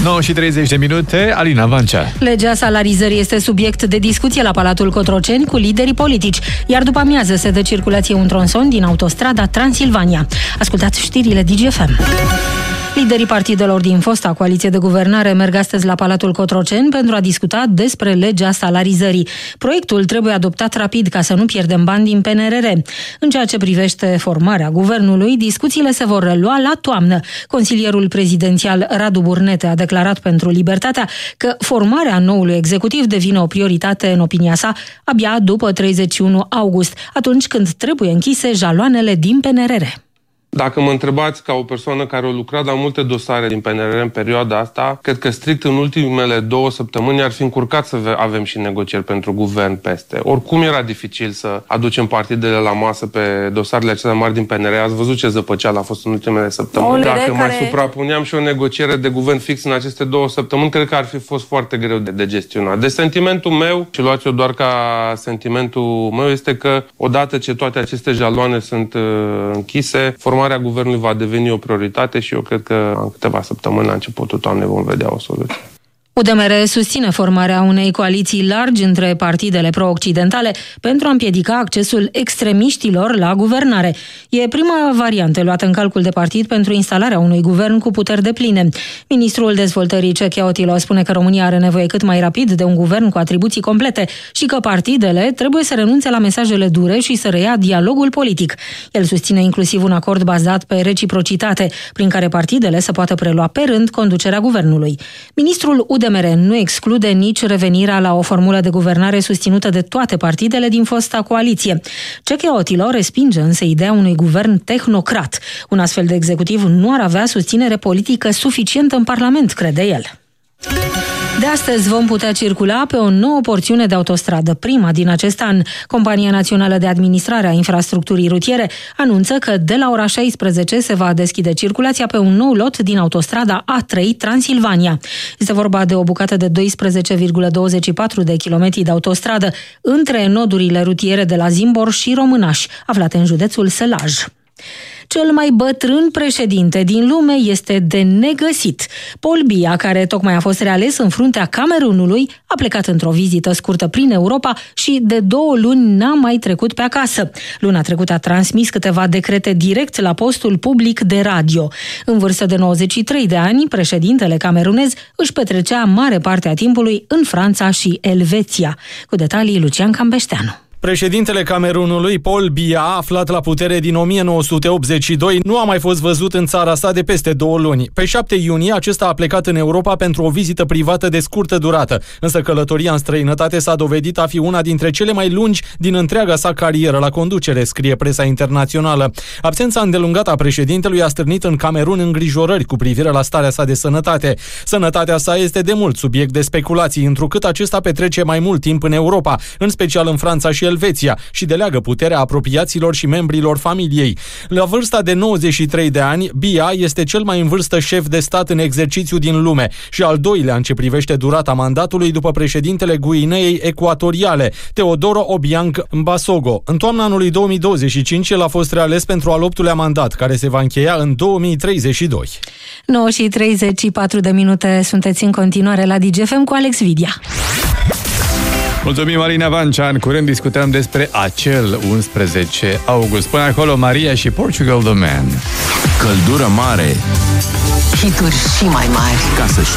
9:30, Alina Vancea. Legea salarizării este subiect de discuție la Palatul Cotroceni cu liderii politici, iar după amiază se dă circulație un tronson din autostrada Transilvania. Ascultați știrile DGFM. Liderii partidelor din fosta coaliție de guvernare merg astăzi la Palatul Cotroceni pentru a discuta despre legea salarizării. Proiectul trebuie adoptat rapid ca să nu pierdem bani din PNRR. În ceea ce privește formarea guvernului, discuțiile se vor relua la toamnă. Consilierul prezidențial Radu Burnete a declarat pentru Libertatea că formarea noului executiv devine o prioritate în opinia sa abia după 31 august, atunci când trebuie închise jaloanele din PNRR. Dacă mă întrebați ca o persoană care a lucrat la multe dosare din PNRR în perioada asta, cred că strict în ultimele 2 săptămâni ar fi încurcat să avem și negocieri pentru guvern peste. Oricum era dificil să aducem partidele la masă pe dosarele acestea mari din PNRR. Ați văzut ce zăpăceală a fost în ultimele săptămâni. Dacă mai suprapuneam și o negociere de guvern fix în aceste 2 săptămâni, cred că ar fi fost foarte greu de gestionat. Deci sentimentul meu, și luați-o doar ca sentimentul meu, este că odată ce toate aceste jaloane sunt închise, formarea guvernului va deveni o prioritate și eu cred că în câteva săptămâni, la începutul toamnei, vom vedea o soluție. UDMR susține formarea unei coaliții largi între partidele pro-occidentale pentru a împiedica accesul extremiștilor la guvernare. E prima variantă luată în calcul de partid pentru instalarea unui guvern cu puteri depline. Ministrul Dezvoltării Cechia Otilo spune că România are nevoie cât mai rapid de un guvern cu atribuții complete și că partidele trebuie să renunțe la mesajele dure și să reia dialogul politic. El susține inclusiv un acord bazat pe reciprocitate, prin care partidele să poată prelua pe rând conducerea guvernului. Ministrul UDMR nu exclude nici revenirea la o formulă de guvernare susținută de toate partidele din fosta coaliție. Cechia Otilo respinge însă ideea unui guvern tehnocrat. Un astfel de executiv nu ar avea susținere politică suficientă în Parlament, crede el. De astăzi vom putea circula pe o nouă porțiune de autostradă, prima din acest an. Compania Națională de Administrare a Infrastructurii Rutiere anunță că de la ora 16 se va deschide circulația pe un nou lot din autostrada A3 Transilvania. Este vorba de o bucată de 12,24 de kilometri de autostradă între nodurile rutiere de la Zimbor și Românaș, aflate în județul Sălaj. Cel mai bătrân președinte din lume este de negăsit. Paul Biya, care tocmai a fost reales în fruntea Camerunului, a plecat într-o vizită scurtă prin Europa și de 2 luni n-a mai trecut pe acasă. Luna trecută a transmis câteva decrete direct la postul public de radio. În vârstă de 93 de ani, președintele camerunez își petrecea mare parte a timpului în Franța și Elveția. Cu detalii, Lucian Cambeșteanu. Președintele Camerunului, Paul Biya, aflat la putere din 1982, nu a mai fost văzut în țara sa de peste 2 luni. Pe 7 iunie, acesta a plecat în Europa pentru o vizită privată de scurtă durată, însă călătoria în străinătate s-a dovedit a fi una dintre cele mai lungi din întreaga sa carieră la conducere, scrie presa internațională. Absența îndelungată a președintelui a stârnit în Camerun îngrijorări cu privire la starea sa de sănătate. Sănătatea sa este de mult subiect de speculații, întrucât acesta petrece mai mult timp în Europa, în special în Franța și Elveția, și deleagă puterea apropiaților și membrilor familiei. La vârsta de 93 de ani, Biya este cel mai în vârstă șef de stat în exercițiu din lume și al doilea în ce privește durata mandatului după președintele Guineei Ecuatoriale, Teodoro Obiang Mbasogo. În toamna anului 2025, el a fost reales pentru al 8-lea mandat, care se va încheia în 2032. 9:34, sunteți în continuare la DGFM cu Alex Vidia. Mulțumim, Marina Vancea. În curând discutăm despre acel 11 august. Până acolo, Maria și Portugal The Man. Căldură mare, hituri și mai mari, ca să știi.